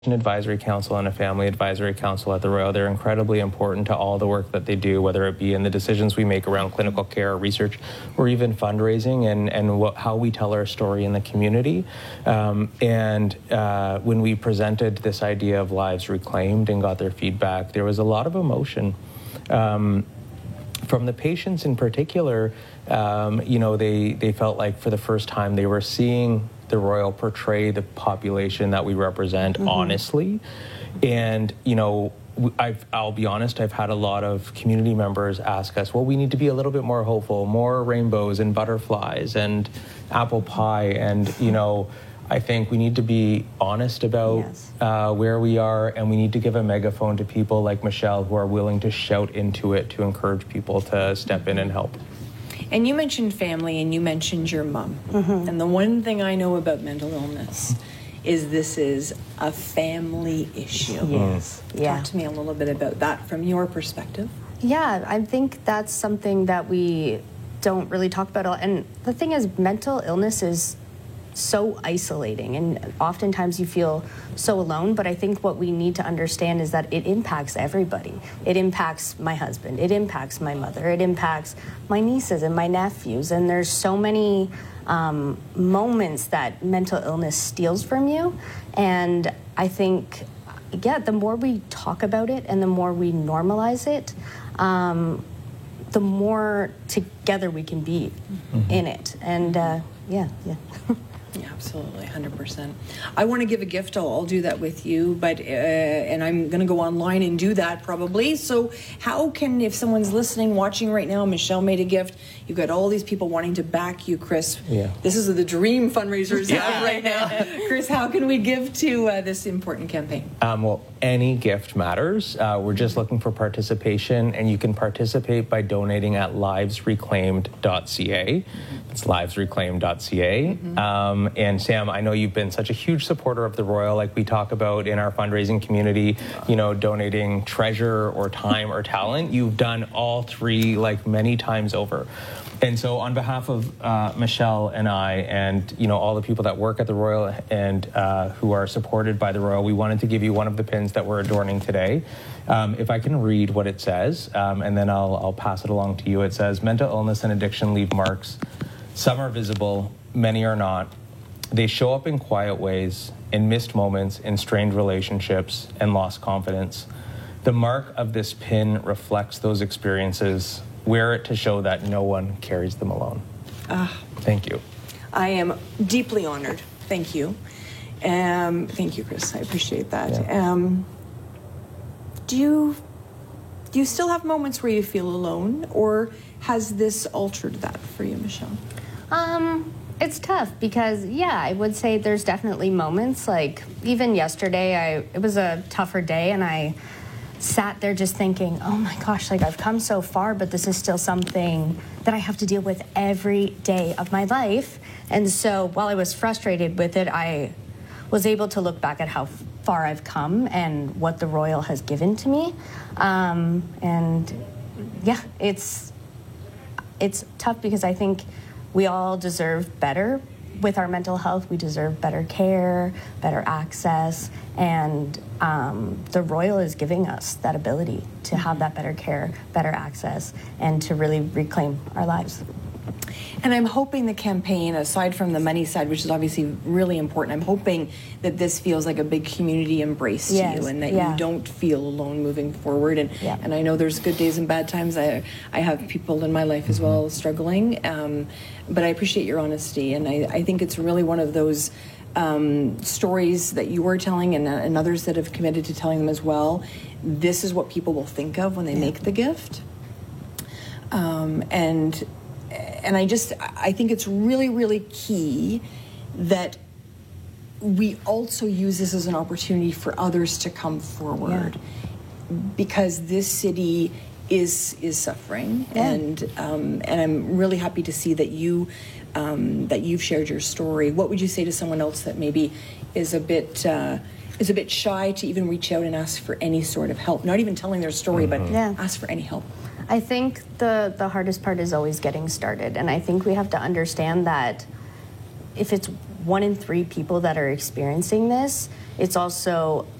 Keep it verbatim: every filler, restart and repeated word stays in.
An advisory council and a family advisory council at the Royal. They're incredibly important to all the work that they do, whether it be in the decisions we make around clinical care, research, or even fundraising, and, and what, how we tell our story in the community. Um, and uh, when we presented this idea of Lives Reclaimed and got their feedback, there was a lot of emotion. Um, from the patients in particular, um, you know, they, they felt like for the first time they were seeing the Royal portray the population that we represent mm-hmm. honestly. And, you know, I've, I'll be honest, I've had a lot of community members ask us, well, we need to be a little bit more hopeful, more rainbows and butterflies and apple pie. And, you know, I think we need to be honest about yes. uh, where we are, and we need to give a megaphone to people like Michelle who are willing to shout into it to encourage people to step in and help. And you mentioned family, and you mentioned your mom. Mm-hmm. And the one thing I know about mental illness is this is a family issue. Yes. Yeah. Talk to me a little bit about that from your perspective. Yeah, I think that's something that we don't really talk about. And the thing is, mental illness is so isolating, and oftentimes you feel so alone. But I think what we need to understand is that it impacts everybody. It impacts my husband, it impacts my mother, it impacts my nieces and my nephews, and there's so many um, moments that mental illness steals from you. And I think, yeah, the more we talk about it and the more we normalize it, um, the more together we can be mm-hmm. in it. And uh, yeah, yeah. Yeah, absolutely, one hundred percent. I want to give a gift. I'll, I'll do that with you, but uh, and I'm going to go online and do that probably. So how can, if someone's listening, watching right now, Michelle made a gift. You've got all these people wanting to back you, Chris. Yeah. This is the dream fundraisers yeah. right now. Chris, how can we give to uh, this important campaign? Um, well, any gift matters. Uh, we're just looking for participation, and you can participate by donating at lives reclaimed dot c a. Mm-hmm. It's lives reclaimed dot c a. Mm-hmm. Um, and Sam, I know you've been such a huge supporter of the Royal, like we talk about in our fundraising community, you know, donating treasure or time or talent. You've done all three like many times over. And so on behalf of uh, Michelle and I and, you know, all the people that work at the Royal and uh, who are supported by the Royal, we wanted to give you one of the pins that we're adorning today. Um, if I can read what it says, um, and then I'll, I'll pass it along to you. It says, mental illness and addiction leave marks. Some are visible, many are not. They show up in quiet ways, in missed moments, in strained relationships, and lost confidence. The mark of this pin reflects those experiences. Wear it to show that no one carries them alone. Uh, Thank you. I am deeply honored. Thank you. Um, thank you, Chris. I appreciate that. Yeah. Um, do you do you still have moments where you feel alone, or has this altered that for you, Michelle? Um, it's tough because, yeah, I would say there's definitely moments. Like even yesterday, I it was a tougher day, and I sat there just thinking, oh my gosh, like I've come so far, but this is still something that I have to deal with every day of my life. And so while I was frustrated with it, I was able to look back at how far I've come and what the Royal has given to me. Um, and yeah, it's it's tough because I think we all deserve better with our mental health. We deserve better care, better access, and um, the Royal is giving us that ability to have that better care, better access, and to really reclaim our lives. And I'm hoping the campaign, aside from the money side, which is obviously really important, I'm hoping that this feels like a big community embrace to yes, you, and that yeah. you don't feel alone moving forward. And yeah. and I know there's good days and bad times. I I have people in my life as well struggling, um, but I appreciate your honesty, and I, I think it's really one of those um, stories that you are telling, and, and others that have committed to telling them as well. This is what people will think of when they yeah. make the gift, um, and. And I just, I think it's really, really key that we also use this as an opportunity for others to come forward, yeah. because this city is is suffering, yeah. and um, and I'm really happy to see that you um, that you've shared your story. What would you say to someone else that maybe is a bit uh, is a bit shy to even reach out and ask for any sort of help? Not even telling their story, mm-hmm. but yeah. ask for any help. I think the, the hardest part is always getting started. And I think we have to understand that if it's one in three people that are experiencing this. It's also